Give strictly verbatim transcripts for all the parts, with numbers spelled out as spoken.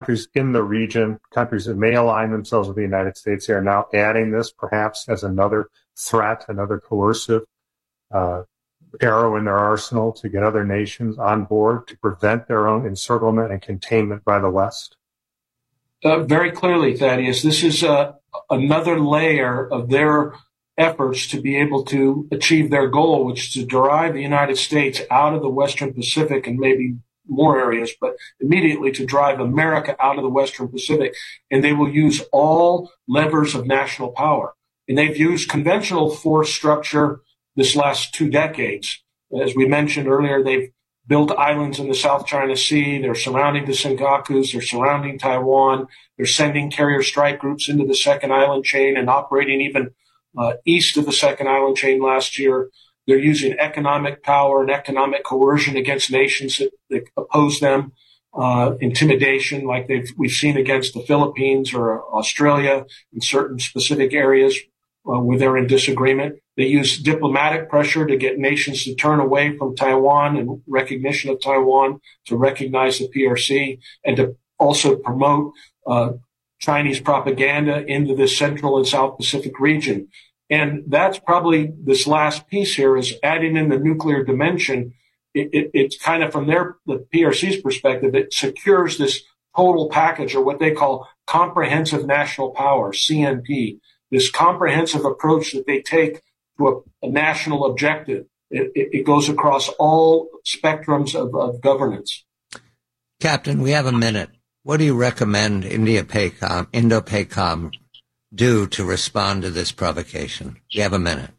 countries in the region, countries that may align themselves with the United States, they are now adding this perhaps as another threat, another coercive uh, arrow in their arsenal to get other nations on board to prevent their own encirclement and containment by the West? Uh, very clearly, Thaddeus, this is uh, another layer of their efforts to be able to achieve their goal, which is to drive the United States out of the Western Pacific and maybe more areas, but immediately to drive America out of the Western Pacific. And they will use all levers of national power. And they've used conventional force structure this last two decades. As we mentioned earlier, they've built islands in the South China Sea. They're surrounding the Senkakus. They're surrounding Taiwan. They're sending carrier strike groups into the second island chain and operating even uh, east of the second island chain last year. They're using economic power and economic coercion against nations that, that oppose them, uh, intimidation like they've, we've seen against the Philippines or Australia in certain specific areas uh, where they're in disagreement. They use diplomatic pressure to get nations to turn away from Taiwan and recognition of Taiwan, to recognize the P R C, and to also promote uh, Chinese propaganda into the Central and South Pacific region. And that's probably this last piece here is adding in the nuclear dimension. It, it, it's kind of from their, the P R C's perspective, it secures this total package, or what they call comprehensive national power, C N P, this comprehensive approach that they take to a, a national objective. It, it, it goes across all spectrums of, of governance. Captain, we have a minute. What do you recommend India-PACOM, Indo-PACOM do to respond to this provocation? You have a minute.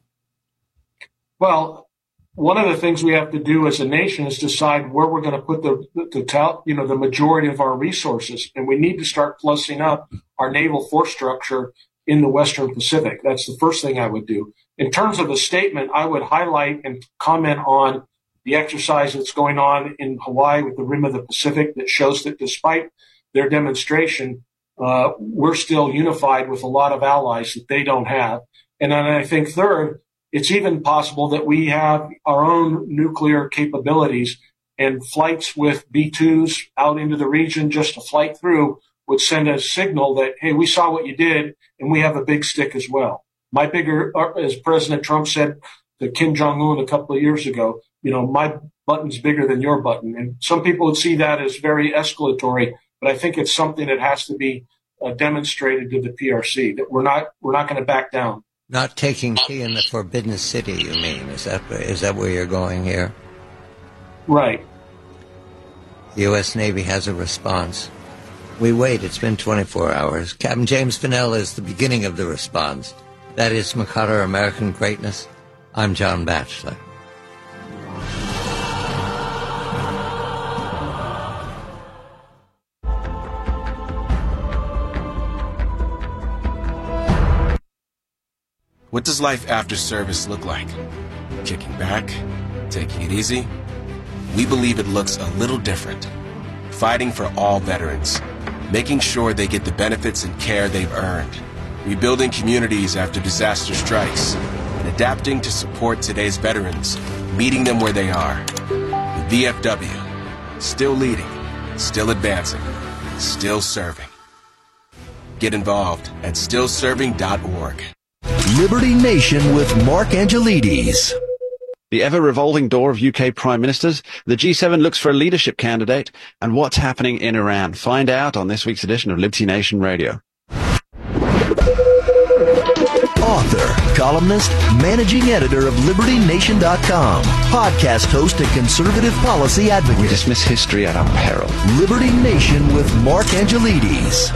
Well, one of the things we have to do as a nation is decide where we're going to put the, the, you know, the majority of our resources. And we need to start plussing up our naval force structure in the Western Pacific. That's the first thing I would do. In terms of a statement, I would highlight and comment on the exercise that's going on in Hawaii with the Rim of the Pacific that shows that despite their demonstration, uh, we're still unified with a lot of allies that they don't have. And then I think third, it's even possible that we have our own nuclear capabilities, and flights with B twos out into the region just to flight through would send a signal that, hey, we saw what you did and we have a big stick as well. My bigger, as President Trump said to Kim Jong-un a couple of years ago, you know, my button's bigger than your button. And some people would see that as very escalatory, but I think it's something that has to be uh, demonstrated to the P R C that we're not, we're not going to back down. Not taking tea in the Forbidden City, you mean? Is that, is that where you're going here? Right. The U S Navy has a response. We wait. It's been twenty-four hours. Captain James Finnell is the beginning of the response. That is Makata, American Greatness. I'm John Batchelor. What does life after service look like? Kicking back? Taking it easy? We believe it looks a little different. Fighting for all veterans. Making sure they get the benefits and care they've earned. Rebuilding communities after disaster strikes. And adapting to support today's veterans. Meeting them where they are. The V F W. Still leading. Still advancing. Still serving. Get involved at still serving dot org. Liberty Nation with Mark Angelides. The ever-revolving door of U K prime ministers, the G seven looks for a leadership candidate, and what's happening in Iran. Find out on this week's edition of Liberty Nation Radio. Author, columnist, managing editor of Liberty Nation dot com, podcast host and conservative policy advocate. We dismiss history at our peril. Liberty Nation with Mark Angelides.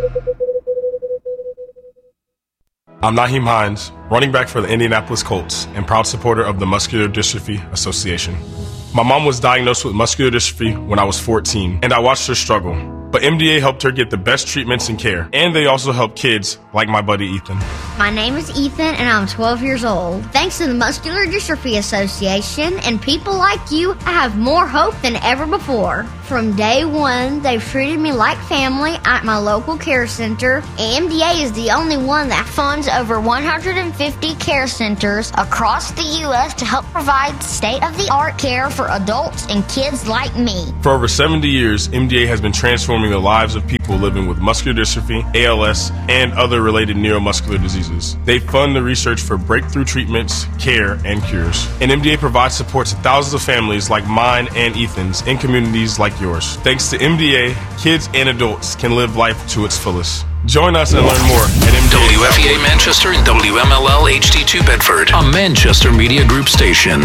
I'm Naheem Hines, running back for the Indianapolis Colts and proud supporter of the Muscular Dystrophy Association. My mom was diagnosed with muscular dystrophy when I was fourteen, and I watched her struggle. But M D A helped her get the best treatments and care, and they also help kids like my buddy Ethan. My name is Ethan, and I'm twelve years old. Thanks to the Muscular Dystrophy Association and people like you, I have more hope than ever before. From day one, they've treated me like family at my local care center. M D A is the only one that funds over one hundred fifty care centers across the U S to help provide state-of-the-art care for adults and kids like me. For over seventy years, M D A has been transforming the lives of people living with muscular dystrophy, A L S, and other related neuromuscular diseases. They fund the research for breakthrough treatments, care, and cures. And M D A provides support to thousands of families like mine and Ethan's in communities like yours. Thanks to M D A, kids and adults can live life to its fullest. Join us and learn more at M D A. W F E A Manchester and W M L L H D two Bedford, a Manchester Media Group station.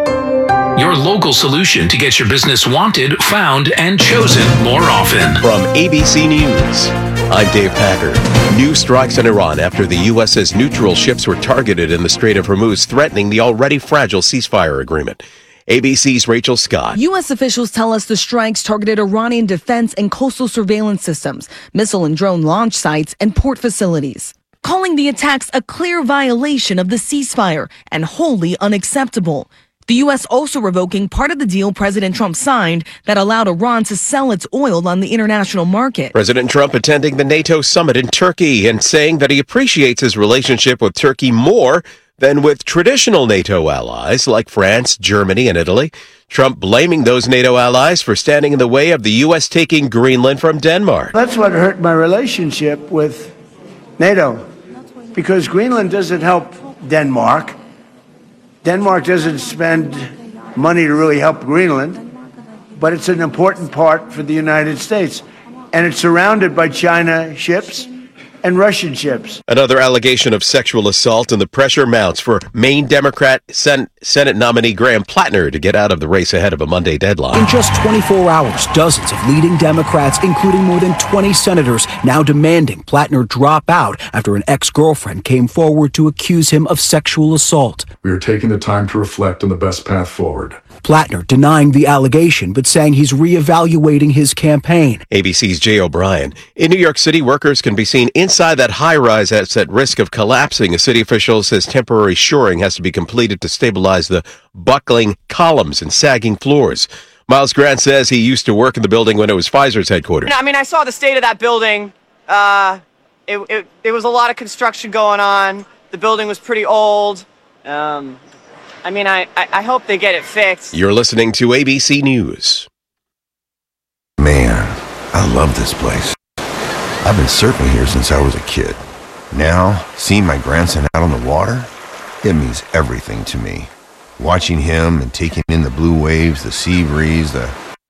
Your local solution to get your business wanted, found, and chosen more often. From A B C News, I'm Dave Packer. New strikes in Iran after the U S says neutral ships were targeted in the Strait of Hormuz, threatening the already fragile ceasefire agreement. A B C's Rachel Scott. U S officials tell us the strikes targeted Iranian defense and coastal surveillance systems, missile and drone launch sites, and port facilities, calling the attacks a clear violation of the ceasefire and wholly unacceptable. The U S also revoking part of the deal President Trump signed that allowed Iran to sell its oil on the international market. President Trump attending the NATO summit in Turkey and saying that he appreciates his relationship with Turkey more than with traditional NATO allies like France, Germany, and Italy. Trump blaming those NATO allies for standing in the way of the U S taking Greenland from Denmark. That's what hurt my relationship with NATO, because Greenland doesn't help Denmark. Denmark doesn't spend money to really help Greenland, but it's an important part for the United States. And it's surrounded by China ships and Russian ships. Another allegation of sexual assault, and the pressure mounts for Maine Democrat Sen- Senate nominee Graham Plattner to get out of the race ahead of a Monday deadline. In just twenty-four hours, dozens of leading Democrats, including more than twenty senators, now demanding Plattner drop out after an ex-girlfriend came forward to accuse him of sexual assault. We are taking the time to reflect on the best path forward. Plattner denying the allegation, but saying he's reevaluating his campaign. A B C's Jay O'Brien. In New York City, workers can be seen inside that high-rise that's at risk of collapsing. A city official says temporary shoring has to be completed to stabilize the buckling columns and sagging floors. Miles Grant says he used to work in the building when it was Pfizer's headquarters. I mean, I saw the state of that building. Uh, it, it, there was a lot of construction going on. The building was pretty old. Um... I mean, I, I hope they get it fixed. You're listening to A B C News. Man, I love this place. I've been surfing here since I was a kid. Now, seeing my grandson out on the water, it means everything to me. Watching him and taking in the blue waves, the sea breeze, the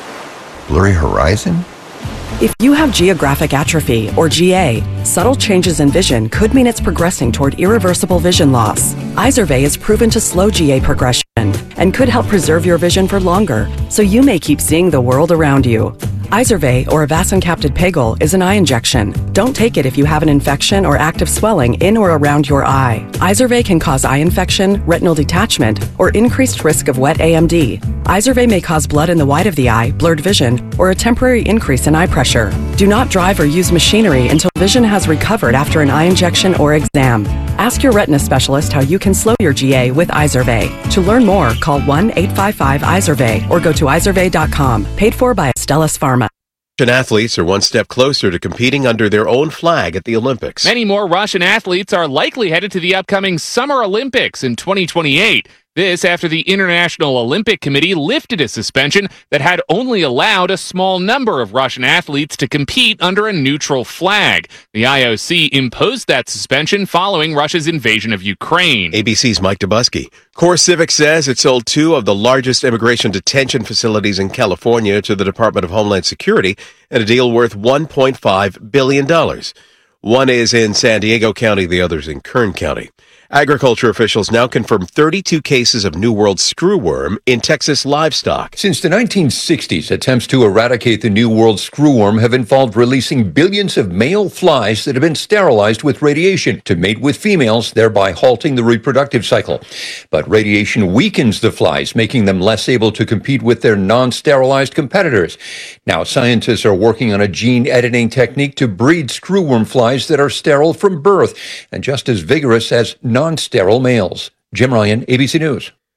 blurry horizon. If you have geographic atrophy, or G A, subtle changes in vision could mean it's progressing toward irreversible vision loss. Izervay is proven to slow G A progression and could help preserve your vision for longer, so you may keep seeing the world around you. Izervay, or avacincaptad pegol, is an eye injection. Don't take it if you have an infection or active swelling in or around your eye. Izervay can cause eye infection, retinal detachment, or increased risk of wet A M D. Izervay may cause blood in the white of the eye, blurred vision, or a temporary increase in eye pressure. Do not drive or use machinery until vision has recovered after an eye injection or exam. Ask your retina specialist how you can slow your G A with Izervay. To learn more, call one eight five five Izervay or go to izervay dot com. Paid for by Astellas Pharma. Russian athletes are one step closer to competing under their own flag at the Olympics. Many more Russian athletes are likely headed to the upcoming Summer Olympics in twenty twenty-eight. This after the International Olympic Committee lifted a suspension that had only allowed a small number of Russian athletes to compete under a neutral flag. The I O C imposed that suspension following Russia's invasion of Ukraine. A B C's Mike Dubusky. CoreCivic says it sold two of the largest immigration detention facilities in California to the Department of Homeland Security in a deal worth one point five billion dollars. One is in San Diego County, the other's in Kern County. Agriculture officials now confirm thirty-two cases of New World screwworm in Texas livestock. Since the nineteen sixties, attempts to eradicate the New World screwworm have involved releasing billions of male flies that have been sterilized with radiation to mate with females, thereby halting the reproductive cycle. But radiation weakens the flies, making them less able to compete with their non-sterilized competitors. Now, scientists are working on a gene editing technique to breed screwworm flies that are sterile from birth and just as vigorous as non-sterile males. Jim Ryan, A B C News.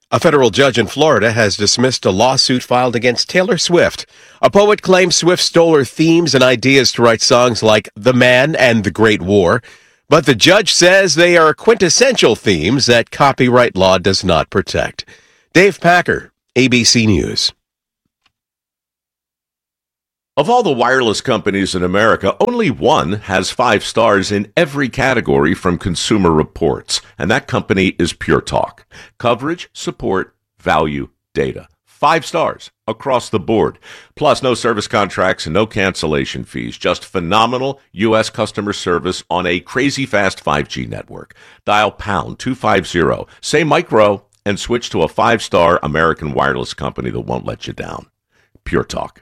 A federal judge in Florida has dismissed a lawsuit filed against Taylor Swift. A poet claims Swift stole her themes and ideas to write songs like The Man and The Great War, but the judge says they are quintessential themes that copyright law does not protect. Dave Packer, A B C News. Of all the wireless companies in America, only one has five stars in every category from Consumer Reports, and that company is Pure Talk. Coverage, support, value, data. Five stars across the board. Plus, no service contracts and no cancellation fees. Just phenomenal U S customer service on a crazy fast five G network. Dial pound two fifty, say micro, and switch to a five-star American wireless company that won't let you down. Pure Talk.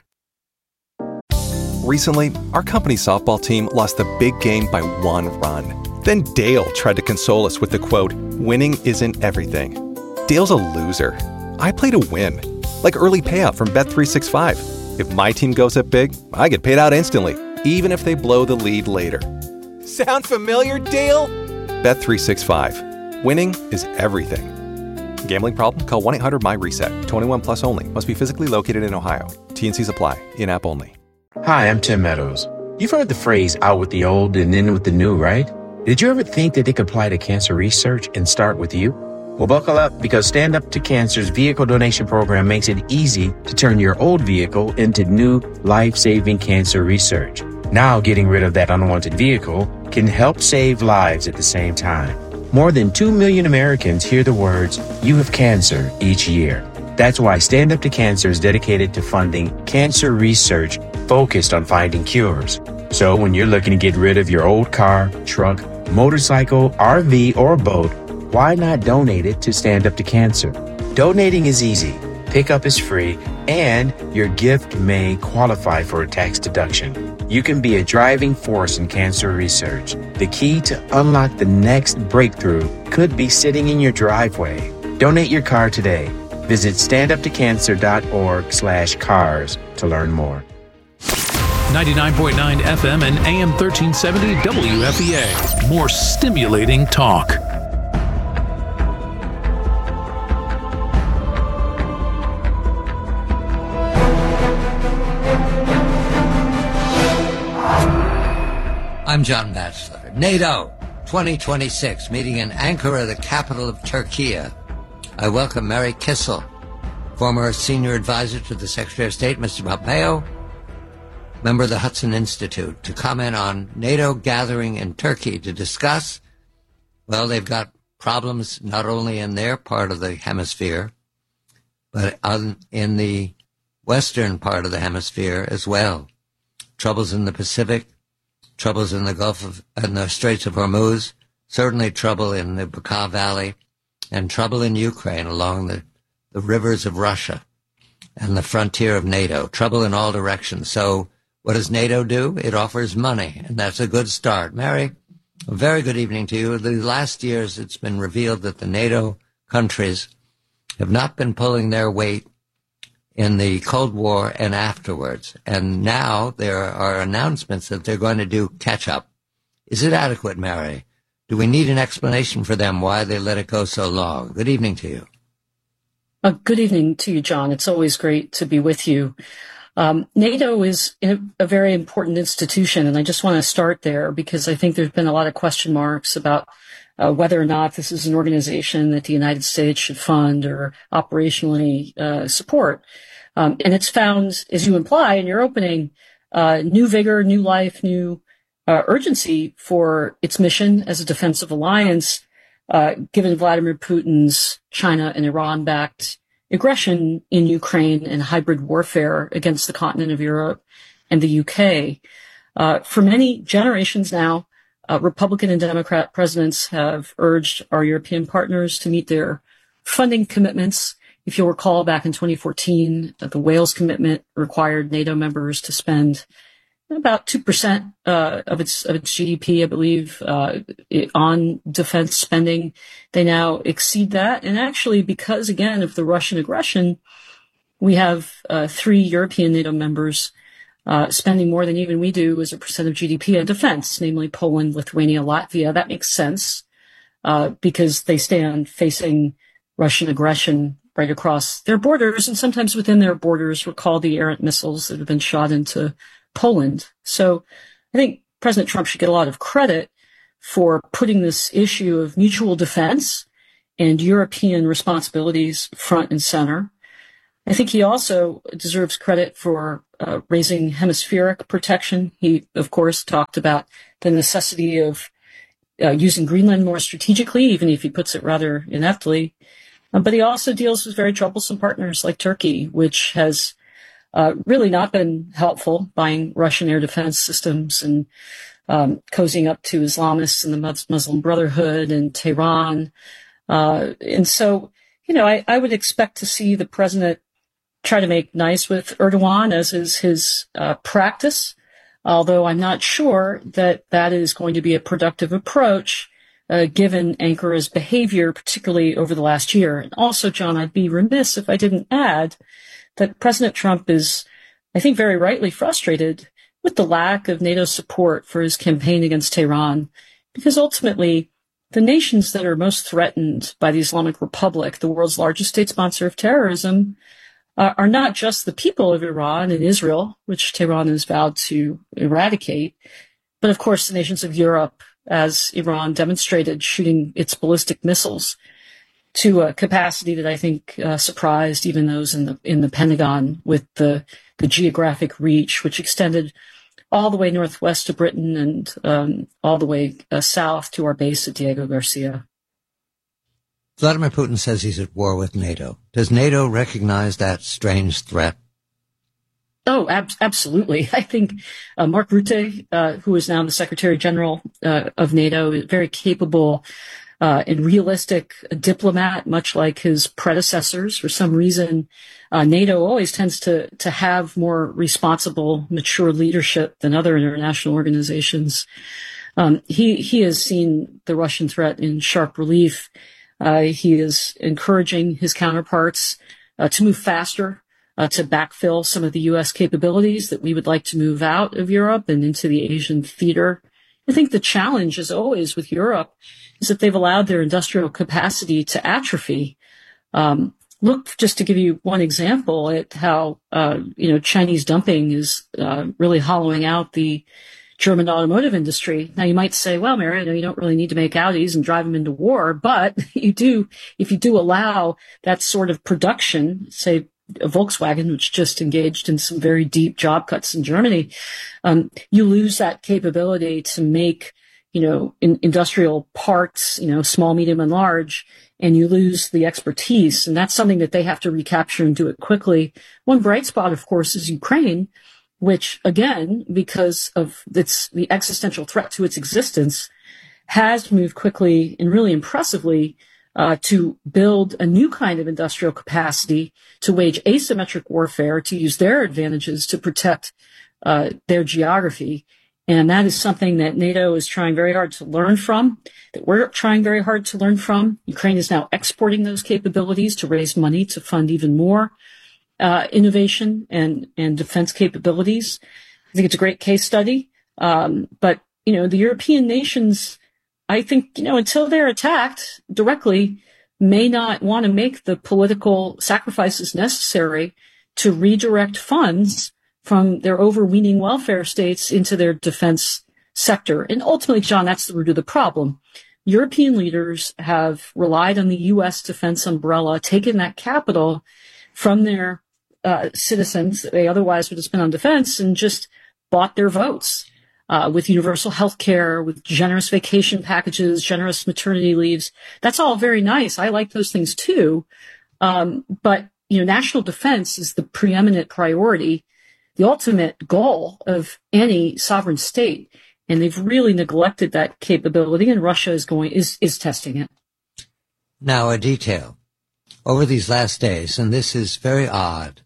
Recently, our company's softball team lost the big game by one run. Then Dale tried to console us with the quote, "Winning isn't everything." Dale's a loser. I play to win. Like early payout from Bet three sixty-five. If my team goes up big, I get paid out instantly, even if they blow the lead later. Sound familiar, Dale? Bet three sixty-five. Winning is everything. Gambling problem? Call one eight hundred M Y reset. twenty-one plus only. Must be physically located in Ohio. T and Cs apply. In-app only. Hi, I'm Tim Meadows. You've heard the phrase out with the old and in with the new, right? Did you ever think that they could apply to cancer research and start with you? Well, buckle up, because Stand Up to Cancer's vehicle donation program makes it easy to turn your old vehicle into new life-saving cancer research. Now, getting rid of that unwanted vehicle can help save lives at the same time. More than two million Americans hear the words, "You have cancer," each year. That's why Stand Up to Cancer is dedicated to funding cancer research focused on finding cures. So when you're looking to get rid of your old car, truck, motorcycle, R V, or boat, why not donate it to Stand Up to Cancer? Donating is easy, pickup is free, and your gift may qualify for a tax deduction. You can be a driving force in cancer research. The key to unlock the next breakthrough could be sitting in your driveway. Donate your car today. Visit standuptocancer.org slash cars to learn more. ninety-nine point nine F M and A M thirteen seventy W F E A. More stimulating talk. I'm John Batchelor. NATO twenty twenty-six, meeting in Ankara, the capital of Turkey. I welcome Mary Kissel, former senior advisor to the Secretary of State, Mister Pompeo, member of the Hudson Institute, to comment on NATO gathering in Turkey to discuss, well, they've got problems not only in their part of the hemisphere, but on, in the western part of the hemisphere as well. Troubles in the Pacific, troubles in the Gulf of, in the Straits of Hormuz, certainly trouble in the Baikal Valley, and trouble in Ukraine along the, the rivers of Russia and the frontier of NATO, trouble in all directions. So what does NATO do? It offers money, and that's a good start. Mary, a very good evening to you. The last years it's been revealed that the NATO countries have not been pulling their weight in the Cold War and afterwards. And now there are announcements that they're going to do catch-up. Is it adequate, Mary? Do we need an explanation for them why they let it go so long? Good evening to you. Uh, good evening to you, John. It's always great to be with you. Um, NATO is a, a very important institution, and I just want to start there because I think there's been a lot of question marks about uh, whether or not this is an organization that the United States should fund or operationally uh, support. Um, and it's found, as you imply in your opening, uh, new vigor, new life, new uh, urgency for its mission as a defensive alliance, uh, given Vladimir Putin's China and Iran-backed aggression in Ukraine and hybrid warfare against the continent of Europe and the U K. Uh, for many generations now, uh, Republican and Democrat presidents have urged our European partners to meet their funding commitments. If you'll recall, back in twenty fourteen, uh, the Wales commitment required NATO members to spend about two percent uh, of its of its G D P, I believe, uh, on defense spending. They now exceed that. And actually, because, again, of the Russian aggression, we have uh, three European NATO members uh, spending more than even we do as a percent of G D P on defense, namely Poland, Lithuania, Latvia. That makes sense uh, because they stand facing Russian aggression right across their borders, and sometimes within their borders. Recall the errant missiles that have been shot into Poland. So I think President Trump should get a lot of credit for putting this issue of mutual defense and European responsibilities front and center. I think he also deserves credit for uh, raising hemispheric protection. He, of course, talked about the necessity of uh, using Greenland more strategically, even if he puts it rather ineptly. Um, but he also deals with very troublesome partners like Turkey, which has uh, really not been helpful, buying Russian air defense systems and um, cozying up to Islamists in the Muslim Brotherhood and Tehran. Uh, and so, you know, I, I would expect to see the president try to make nice with Erdogan, as is his uh, practice, although I'm not sure that that is going to be a productive approach, uh, given Ankara's behavior, particularly over the last year. And also, John, I'd be remiss if I didn't add that President Trump is, I think, very rightly frustrated with the lack of NATO support for his campaign against Tehran, because ultimately the nations that are most threatened by the Islamic Republic, the world's largest state sponsor of terrorism, uh, are not just the people of Iran and Israel, which Tehran has vowed to eradicate, but of course the nations of Europe, as Iran demonstrated shooting its ballistic missiles to a capacity that I think uh, surprised even those in the in the Pentagon, with the, the geographic reach, which extended all the way northwest to Britain and um, all the way uh, south to our base at Diego Garcia. Vladimir Putin says he's at war with NATO. Does NATO recognize that strange threat? Oh, ab- absolutely. I think uh, Mark Rutte, uh, who is now the Secretary General uh, of NATO, is very capable uh, and realistic diplomat, much like his predecessors. For some reason, uh, NATO always tends to to have more responsible, mature leadership than other international organizations. Um, he he has seen the Russian threat in sharp relief. Uh, he is encouraging his counterparts uh, to move faster, uh, to backfill some of the U S capabilities that we would like to move out of Europe and into the Asian theater. I think the challenge, as always with Europe, is that they've allowed their industrial capacity to atrophy. Um, look, just to give you one example, at how uh, you know Chinese dumping is uh, really hollowing out the German automotive industry. Now, you might say, well, Mary, I know you don't really need to make Audis and drive them into war, but you do, if you do allow that sort of production, say Volkswagen, which just engaged in some very deep job cuts in Germany, um, you lose that capability to make, you know, in, industrial parts, you know, small, medium, and large, and you lose the expertise. And that's something that they have to recapture and do it quickly. One bright spot, of course, is Ukraine, which, again, because of its the existential threat to its existence, has moved quickly and really impressively uh, to build a new kind of industrial capacity to wage asymmetric warfare, to use their advantages to protect uh, their geography. And that is something that NATO is trying very hard to learn from, that we're trying very hard to learn from. Ukraine is now exporting those capabilities to raise money to fund even more Uh, innovation and, and defense capabilities. I think it's a great case study. Um, but, you know, the European nations, I think, you know, until they're attacked directly, may not want to make the political sacrifices necessary to redirect funds from their overweening welfare states into their defense sector. And ultimately, John, that's the root of the problem. European leaders have relied on the U S defense umbrella, taken that capital from their Uh, citizens that they otherwise would have spent on defense, and just bought their votes uh, with universal health care, with generous vacation packages, generous maternity leaves. That's all very nice. I like those things too. Um, but, you know, national defense is the preeminent priority, the ultimate goal of any sovereign state. And they've really neglected that capability, and Russia is going, is, is testing it. Now, a detail. Over these last days, and this is very odd,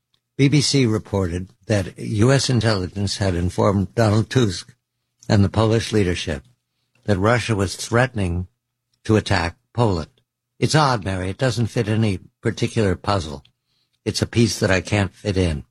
B B C reported that U S intelligence had informed Donald Tusk and the Polish leadership that Russia was threatening to attack Poland. It's odd, Mary. It doesn't fit any particular puzzle. It's a piece that I can't fit in.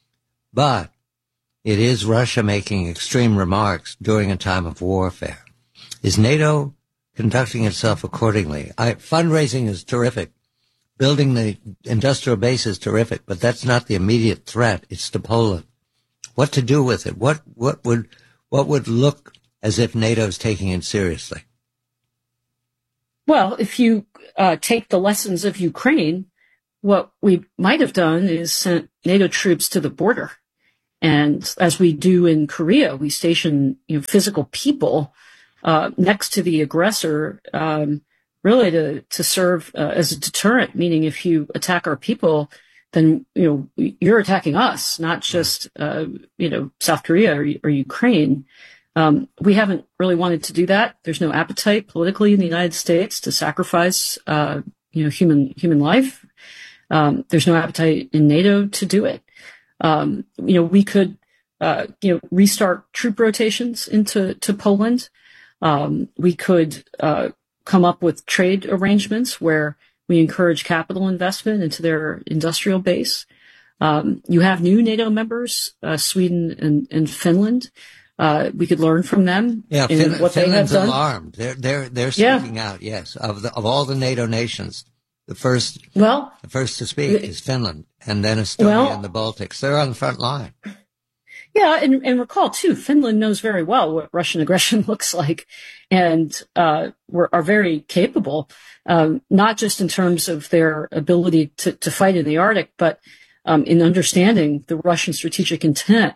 But it is Russia making extreme remarks during a time of warfare. Is NATO conducting itself accordingly? I, fundraising is terrific. building the industrial base is terrific, but that's not the immediate threat. It's to Poland. What to do with it? What what would what would look as if NATO's taking it seriously? Well, if you uh, take the lessons of Ukraine, what we might have done is sent NATO troops to the border. And as we do in Korea, we station, you know, physical people uh, next to the aggressor, um, really to, to serve uh, as a deterrent, meaning if you attack our people, then, you know, you're attacking us, not just, uh, you know, South Korea or, or Ukraine. Um, we haven't really wanted to do that. There's no appetite politically in the United States to sacrifice, uh, you know, human, human life. Um, there's no appetite in NATO to do it. Um, you know, we could, uh, you know, restart troop rotations into, to Poland. Um, we could, uh, come up with trade arrangements where we encourage capital investment into their industrial base. Um, you have new NATO members, uh, Sweden and, and Finland. Uh, we could learn from them. Yeah, in fin- what Finland's they have done. alarmed. They're, they're, they're Yeah. speaking out, yes. Of the, of all the NATO nations, the first, well, the first to speak is Finland, and then Estonia well, and the Baltics. They're on the front line. Yeah, and, and recall too, Finland knows very well what Russian aggression looks like, and uh, were, are very capable, um, not just in terms of their ability to, to fight in the Arctic, but um, in understanding the Russian strategic intent.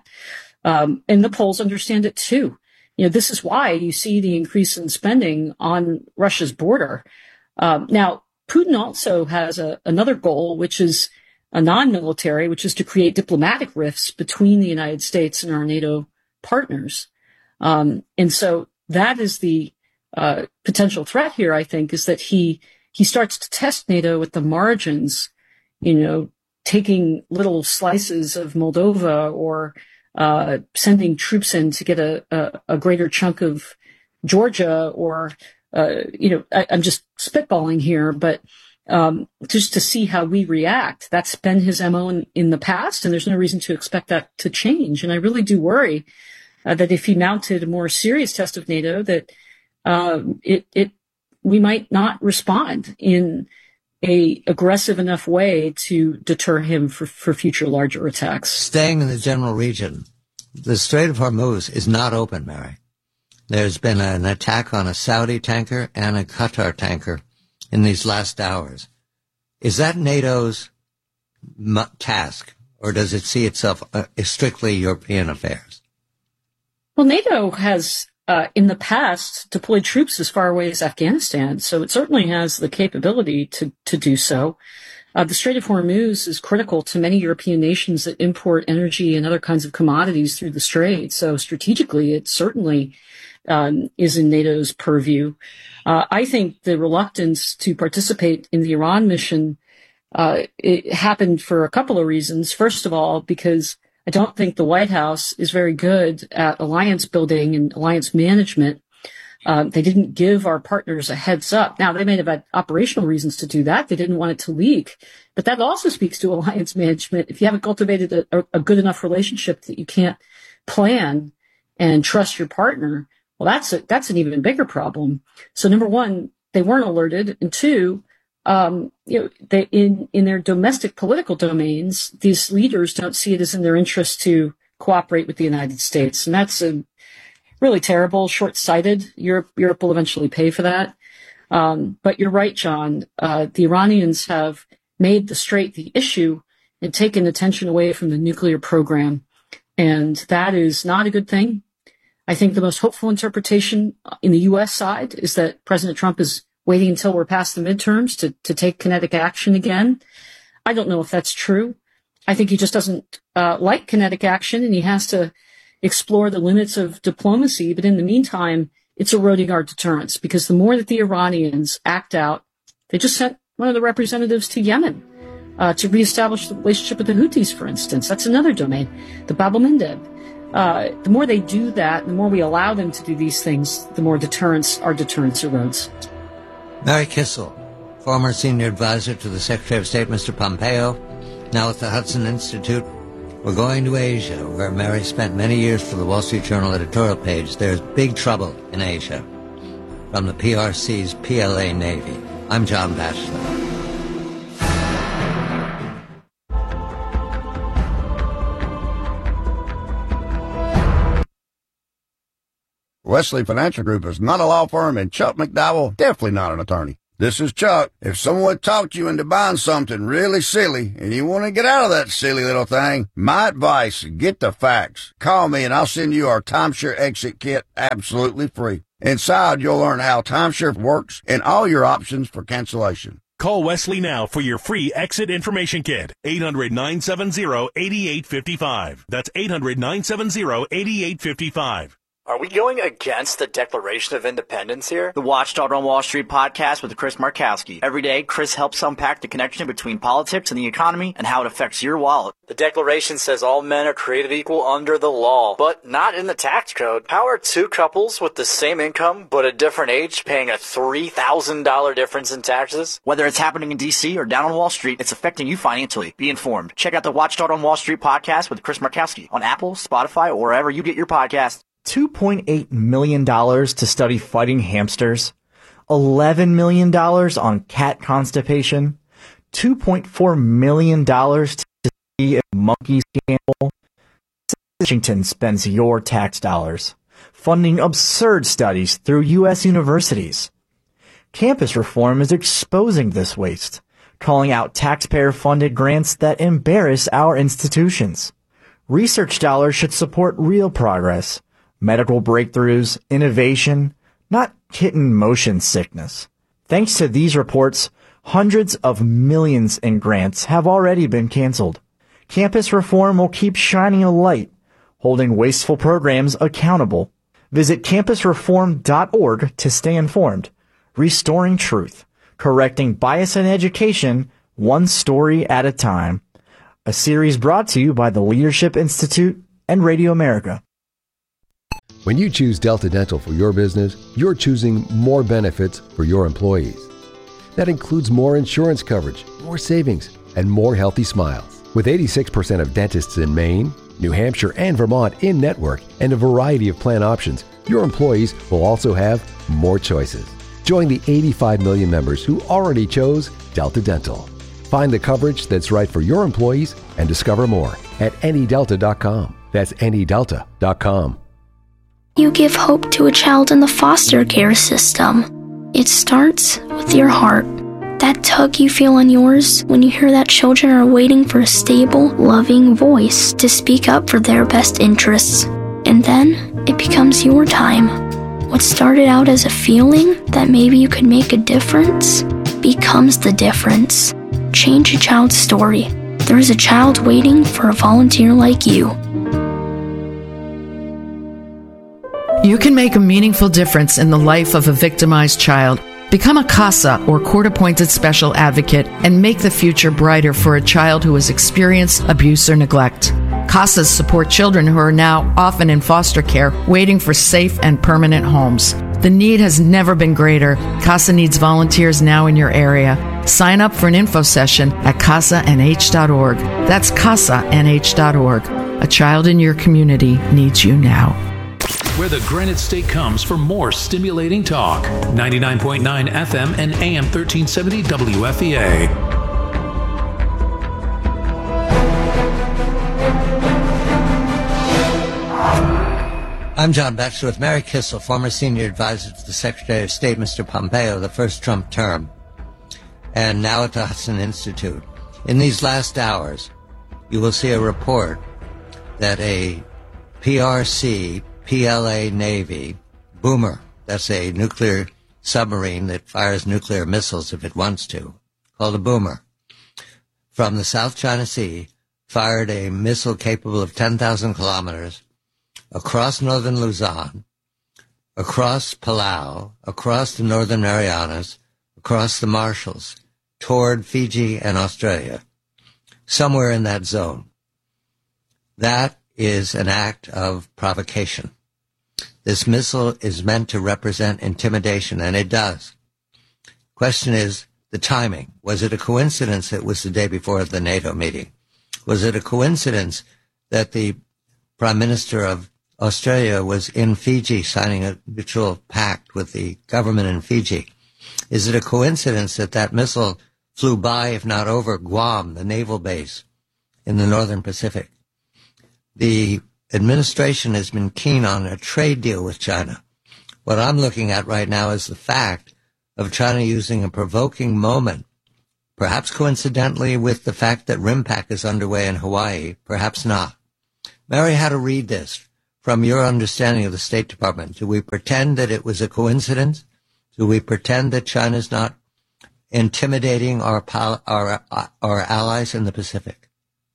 Um, and the Poles understand it too. You know, this is why you see the increase in spending on Russia's border. Um, now, Putin also has a, another goal, which is a non-military, which is to create diplomatic rifts between the United States and our NATO partners. Um, and so that is the uh, potential threat here, I think, is that he he starts to test NATO at the margins, you know, taking little slices of Moldova or uh, sending troops in to get a, a, a greater chunk of Georgia or Uh, you know, I, I'm just spitballing here, but um, just to see how we react. That's been his M O in, in the past, and there's no reason to expect that to change. And I really do worry uh, that if he mounted a more serious test of NATO, that uh, it, it we might not respond in a aggressive enough way to deter him for, for future larger attacks. Staying in the general region, the Strait of Hormuz is not open, Mary. There's been an attack on a Saudi tanker and a Qatar tanker in these last hours. Is that NATO's m- task, or does it see itself uh, as strictly European affairs? Well, NATO has, uh, in the past, deployed troops as far away as Afghanistan, so it certainly has the capability to, to do so. Uh, the Strait of Hormuz is critical to many European nations that import energy and other kinds of commodities through the strait, so strategically it certainly Um, is in NATO's purview. Uh, I think the reluctance to participate in the Iran mission, uh, it happened for a couple of reasons. First of all, because I don't think the White House is very good at alliance building and alliance management. Um, they didn't give our partners a heads up. Now, they may have had operational reasons to do that. They didn't want it to leak. But that also speaks to alliance management. If you haven't cultivated a, a good enough relationship that you can't plan and trust your partner, well, that's a, that's an even bigger problem. So number one, they weren't alerted, and two, um, you know, they in in their domestic political domains, these leaders don't see it as in their interest to cooperate with the United States, and that's a really terrible, short-sighted. Europe Europe will eventually pay for that. Um, but you're right, John. Uh, the Iranians have made the strait the issue and taken attention away from the nuclear program, and that is not a good thing. I think the most hopeful interpretation in the U S side is that President Trump is waiting until we're past the midterms to, to take kinetic action again. I don't know if that's true. I think he just doesn't uh, like kinetic action, and he has to explore the limits of diplomacy. But in the meantime, it's eroding our deterrence, because the more that the Iranians act out, they just sent one of the representatives to Yemen uh, to reestablish the relationship with the Houthis, for instance. That's another domain, the Bab el-Mandeb. Uh, the more they do that, the more we allow them to do these things, the more deterrence, our deterrence erodes. Mary Kissel, former senior advisor to the Secretary of State, Mister Pompeo, now at the Hudson Institute. We're going to Asia, where Mary spent many years for the Wall Street Journal editorial page. There's big trouble in Asia. From the P R C's P L A Navy, I'm John Batchelor. Wesley Financial Group is not a law firm, and Chuck McDowell definitely not an attorney. This is Chuck. If someone talked you into buying something really silly and you want to get out of that silly little thing, my advice, get the facts. Call me and I'll send you our timeshare exit kit absolutely free. Inside, you'll learn how timeshare works and all your options for cancellation. Call Wesley now for your free exit information kit. eight hundred, nine seven zero, eight eight five five. That's eight hundred, nine seven zero, eight eight five five. Are we going against the Declaration of Independence here? The Watchdog on Wall Street podcast with Chris Markowski. Every day, Chris helps unpack the connection between politics and the economy and how it affects your wallet. The Declaration says all men are created equal under the law, but not in the tax code. How are two couples with the same income but a different age paying a three thousand dollars difference in taxes? Whether it's happening in D C or down on Wall Street, it's affecting you financially. Be informed. Check out the Watchdog on Wall Street podcast with Chris Markowski on Apple, Spotify, or wherever you get your podcasts. two point eight million dollars to study fighting hamsters, eleven million dollars on cat constipation, two point four million dollars to see if monkeys gamble. Washington spends your tax dollars funding absurd studies through U S universities. Campus reform is exposing this waste, calling out taxpayer-funded grants that embarrass our institutions. Research dollars should support real progress. Medical breakthroughs, innovation, not kitten motion sickness. Thanks to these reports, hundreds of millions in grants have already been canceled. Campus reform will keep shining a light, holding wasteful programs accountable. Visit campus reform dot org to stay informed. Restoring truth, correcting bias in education, one story at a time. A series brought to you by the Leadership Institute and Radio America. When you choose Delta Dental for your business, you're choosing more benefits for your employees. That includes more insurance coverage, more savings, and more healthy smiles. With eighty-six percent of dentists in Maine, New Hampshire, and Vermont in network, and a variety of plan options, your employees will also have more choices. Join the eighty-five million members who already chose Delta Dental. Find the coverage that's right for your employees and discover more at any delta dot com. That's any delta dot com. You give hope to a child in the foster care system. It starts with your heart. That tug you feel in yours when you hear that children are waiting for a stable, loving voice to speak up for their best interests. And then it becomes your time. What started out as a feeling that maybe you could make a difference becomes the difference. Change a child's story. There is a child waiting for a volunteer like you. You can make a meaningful difference in the life of a victimized child. Become a CASA, or court-appointed special advocate, and make the future brighter for a child who has experienced abuse or neglect. CASAs support children who are now often in foster care, waiting for safe and permanent homes. The need has never been greater. CASA needs volunteers now in your area. Sign up for an info session at casa n h dot org. That's casa n h dot org. A child in your community needs you now. Where the Granite State comes for more stimulating talk. ninety-nine point nine F M and A M thirteen seventy W F E A. I'm John Batchelor with Mary Kissel, former senior advisor to the Secretary of State, Mister Pompeo, the first Trump term, and now at the Hudson Institute. In these last hours, you will see a report that a P R C P L A Navy Boomer, that's a nuclear submarine that fires nuclear missiles if it wants to, called a Boomer, from the South China Sea, fired a missile capable of ten thousand kilometers across northern Luzon, across Palau, across the northern Marianas, across the Marshalls, toward Fiji and Australia, somewhere in that zone. That is an act of provocation. This missile is meant to represent intimidation, and it does. Question is the timing. Was it a coincidence it was the day before the NATO meeting? Was it a coincidence that the Prime Minister of Australia was in Fiji signing a mutual pact with the government in Fiji? Is it a coincidence that that missile flew by, if not over, Guam, the naval base in the northern Pacific? The administration has been keen on a trade deal with China. What I'm looking at right now is the fact of China using a provoking moment, perhaps coincidentally with the fact that RIMPAC is underway in Hawaii, perhaps not. Mary, how to read this from your understanding of the State Department? Do we pretend that it was a coincidence? Do we pretend that China's not intimidating our pal- our our allies in the Pacific?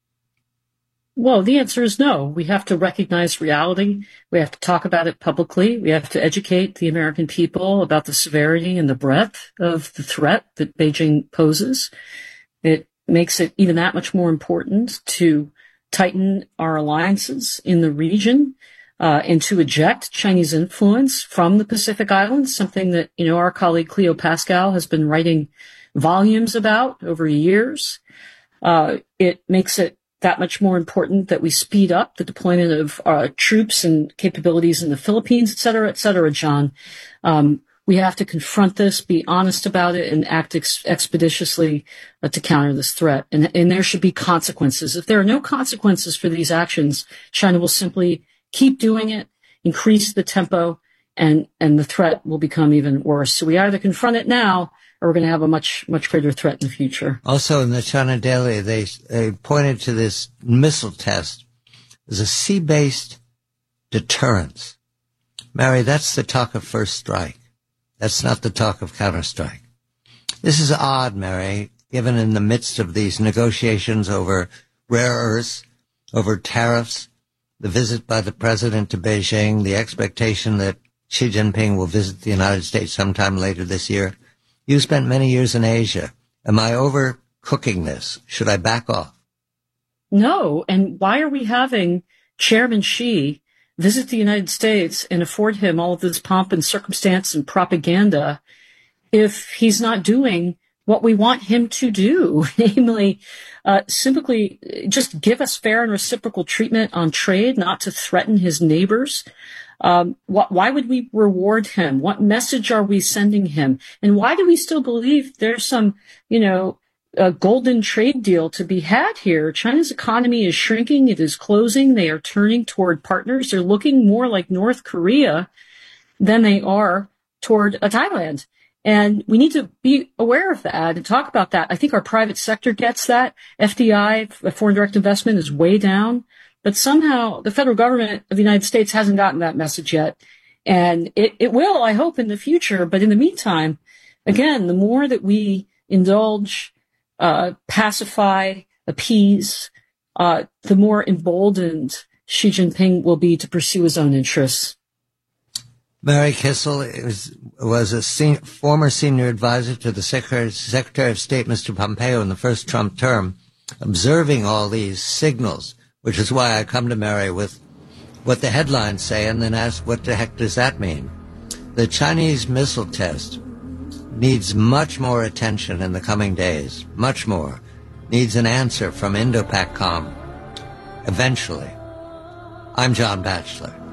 Well, the answer is no. We have to recognize reality. We have to talk about it publicly. We have to educate the American people about the severity and the breadth of the threat that Beijing poses. It makes it even that much more important to tighten our alliances in the region, uh, and to eject Chinese influence from the Pacific Islands, something that, you know, our colleague Cleo Pascal has been writing volumes about over years. Uh, it makes it that much more important that we speed up the deployment of uh, troops and capabilities in the Philippines, et cetera, et cetera, John. Um, we have to confront this, be honest about it, and act ex- expeditiously uh, to counter this threat. And, and there should be consequences. If there are no consequences for these actions, China will simply keep doing it, increase the tempo, and, and the threat will become even worse. So we either confront it now, or we're going to have a much, much greater threat in the future. Also, in the China Daily, they, they pointed to this missile test as a sea-based deterrence. Mary, that's the talk of first strike. That's not the talk of counterstrike. This is odd, Mary, given in the midst of these negotiations over rare earths, over tariffs, the visit by the president to Beijing, the expectation that Xi Jinping will visit the United States sometime later this year. You spent many years in Asia. Am I overcooking this? Should I back off? No. And why are we having Chairman Xi visit the United States and afford him all of this pomp and circumstance and propaganda if he's not doing what we want him to do, namely uh, simply just give us fair and reciprocal treatment on trade, not to threaten his neighbors? Um, wh- why would we reward him? What message are we sending him? And why do we still believe there's some, you know, a golden trade deal to be had here? China's economy is shrinking. It is closing. They are turning toward partners. They're looking more like North Korea than they are toward uh, Thailand. And we need to be aware of that and talk about that. I think our private sector gets that. F D I, foreign direct investment, is way down. But somehow the federal government of the United States hasn't gotten that message yet. And it, it will, I hope, in the future. But in the meantime, again, the more that we indulge, uh, pacify, appease, uh, the more emboldened Xi Jinping will be to pursue his own interests. Mary Kissel is, was a sen- former senior advisor to the Secretary, Secretary of State, Mister Pompeo, in the first Trump term, observing all these signals, which is why I come to Mary with what the headlines say and then ask, what the heck does that mean? The Chinese missile test needs much more attention in the coming days, much more. Needs an answer from Indo-PACOM eventually. I'm John Batchelor.